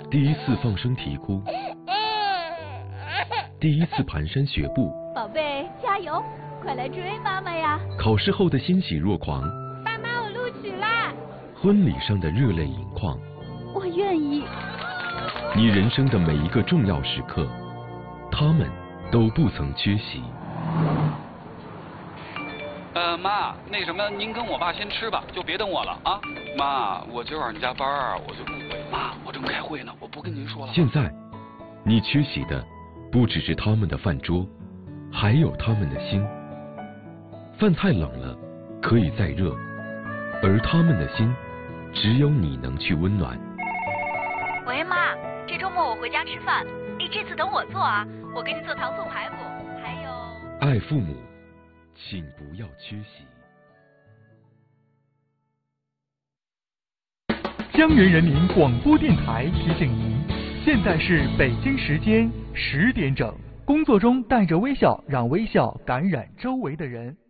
第一次放声啼哭，第一次蹒跚学步， 宝贝，加油，快来追妈妈呀！ 考试后的欣喜若狂， 爸妈，我录取啦！ 婚礼上的热泪盈眶， 我愿意。 你人生的每一个重要时刻，他们都不曾缺席。 妈，那什么，您跟我爸先吃吧，就别等我了啊。妈，我今晚上加班儿，我就不回。妈，我正开会呢，我不跟您说了。 现在，你缺席的不只是他们的饭桌，还有他们的心。饭菜冷了，可以再热，而他们的心，只有你能去温暖。 喂，妈，这周末我回家吃饭，这次等我做啊，我给你做糖醋排骨，还有…… 爱父母，请不要缺席。 江源人民广播电台提醒您，现在是北京时间10点整。工作中带着微笑，让微笑感染周围的人。